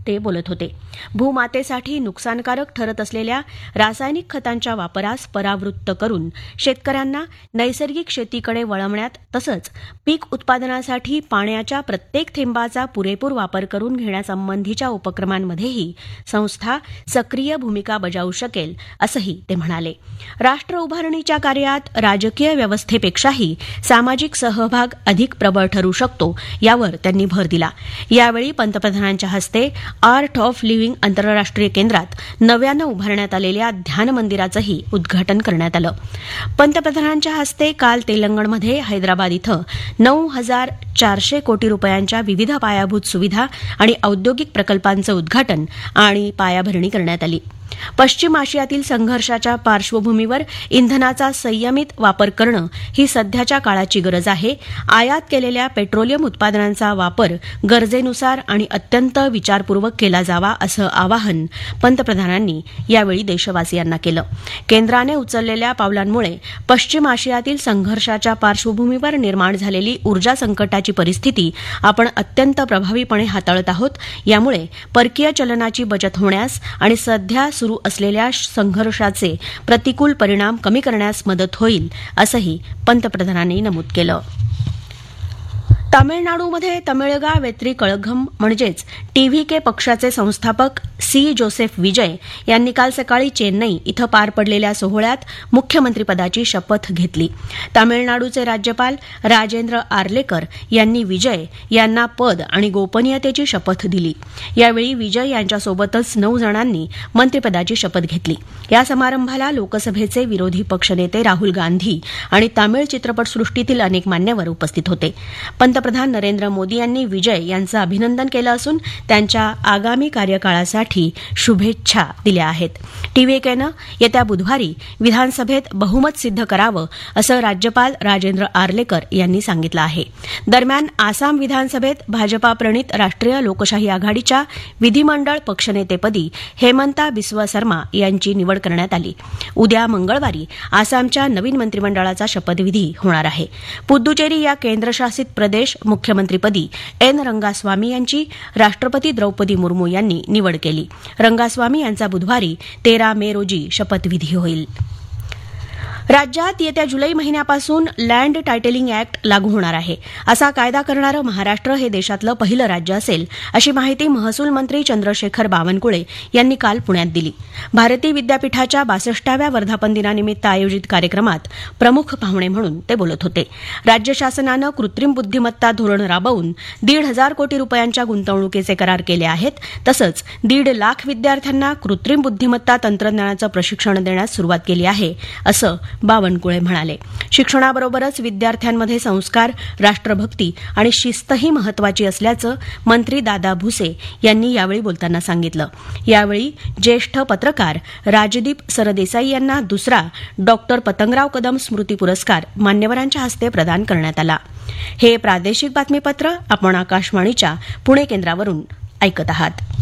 ते बोलत होते. भूमातेसाठी नुकसानकारक ठरत असलेल्या रासायनिक खतांच्या वापरास परावृत्त करून शेतकऱ्यांना नैसर्गिक शेतीकडे वळवण्यात तसंच पीक उत्पादनासाठी पाण्याच्या प्रत्येक थेंबाचा पुरेपूर वापर करून घेण्यासंबंधीच्या उपक्रमांमध्येही संस्था सक्रिय भूमिका बजावू शकेल असंही ते म्हणाले. राष्ट्र उभारणीच्या कार्यात राजकीय व्यवस्थेपेक्षाही सामाजिक सहभाग अधिक प्रबळ ठरू शकतो यावर त्यांनी भर दिला. यावेळी पंतप्रधानांच्या हस्ते आर्ट ऑफ लिव्हिंग आंतरराष्ट्रीय केंद्रात नव्यानं उभारण्यात आलेल्या ध्यान मंदिराचंही उद्घाटन करण्यात आलं. पंतप्रधानांच्या हस्ते काल तेलंगणमध्ये हैदराबाद इथं 9,400 कोटी रुपयांच्या विविध पायाभूत सुविधा आणि औद्योगिक प्रकल्पांचं उद्घाटन आणि पायाभरणी करण्यात आली. पश्चिम आशियातील संघर्षाच्या पार्श्वभूमीवर इंधनाचा संयमित वापर करणं ही सध्याच्या काळाची गरज आहे. आयात केलेल्या पेट्रोलियम उत्पादनांचा वापर गरजेनुसार आणि अत्यंत विचारपूर्वक केला जावा असं आवाहन पंतप्रधानांनी यावेळी देशवासियांना केलं. केंद्राने उचललेल्या पावलांमुळे पश्चिम आशियातील संघर्षाच्या पार्श्वभूमीवर निर्माण झालेली ऊर्जा संकटाची परिस्थिती आपण अत्यंत प्रभावीपणे हाताळत आहोत. यामुळे परकीय चलनाची बचत होण्यास आणि सध्या सुरू असलेल्या संघर्षाचे प्रतिकूल परिणाम कमी करण्यास मदत होईल असंही पंतप्रधानांनी नमूद केलं. तामिळनाडूमध्ये तमिळगा वेत्री कळघम म्हणजेच टीव्हीके पक्षाचे संस्थापक सी जोसेफ विजय यांनी काल सकाळी चेन्नई इथं पार पडलेल्या सोहळ्यात मुख्यमंत्रीपदाची शपथ घेतली. तामिळनाडूचे राज्यपाल राजेंद्र आर्लेकर यांनी विजय यांना पद आणि गोपनीयतेची शपथ दिली. यावेळी विजय यांच्यासोबतच 9 जणांनी मंत्रिपदाची शपथ घेतली. या समारंभाला लोकसभेचे विरोधी पक्षनेते राहुल गांधी आणि तामिळ चित्रपटसृष्टीतील अनेक मान्यवर उपस्थित होते. पंतप्रधान नरेंद्र मोदी यांनी विजय यांचं अभिनंदन केलं असून त्यांच्या आगामी कार्यकाळासाठी शुभेच्छा दिल्या आहेत. टीव्हीकेनं येत्या बुधवारी विधानसभेत बहुमत सिद्ध करावं असं राज्यपाल राजेंद्र आर्लेकर यांनी सांगितलं आहे. दरम्यान आसाम विधानसभेत भाजपा प्रणित राष्ट्रीय लोकशाही आघाडीच्या विधिमंडळ पक्षनेतेपदी हेमंता बिस्वा शर्मा यांची निवड करण्यात आली. उद्या मंगळवारी आसामच्या नवीन मंत्रिमंडळाचा शपथविधी होणार आहे. पुद्दुचेरी या केंद्रशासित प्रदेश मुख्यमंत्रीपदी एन रंगास्वामी यांची राष्ट्रपती द्रौपदी मुर्मू यांनी निवड केली. रंगास्वामी यांचा बुधवारी 13 मे रोजी शपथविधी होईल. राज्यात येत्या जुलै महिन्यापासून लँड टायटलिंग अॅक्ट लागू होणार आहे. असा कायदा करणारं महाराष्ट्र हे देशातलं पहिलं राज्य असेल अशी माहिती महसूल मंत्री चंद्रशेखर बावनकुळे यांनी काल पुण्यात दिली. भारती विद्यापीठाच्या 62व्या वर्धापन दिनानिमित्त आयोजित कार्यक्रमात प्रमुख पाहुणे म्हणून ते बोलत होते. राज्य शासनानं कृत्रिम बुद्धिमत्ता धोरण राबवून 1,500 कोटी रुपयांच्या गुंतवणुकीचे करार केले आहेत. तसंच 1.5 लाख विद्यार्थ्यांना कृत्रिम बुद्धिमत्ता तंत्रज्ञानाचं प्रशिक्षण देण्यास सुरुवात केली आहे असं बावनकुळे म्हणाले. शिक्षणाबरोबरच विद्यार्थ्यांमध्ये संस्कार, राष्ट्रभक्ती आणि शिस्तही महत्वाची असल्याचं मंत्री दादा भुसे यांनी यावेळी बोलताना सांगितलं. यावेळी ज्येष्ठ पत्रकार राजदीप सरदेसाई यांना दुसरा डॉक्टर पतंगराव कदम स्मृती पुरस्कार मान्यवरांच्या हस्ते प्रदान करण्यात आला. हे प्रादेशिक बातमीपत्र आपण आकाशवाणीच्या पुणे केंद्रावरून ऐकत आहात.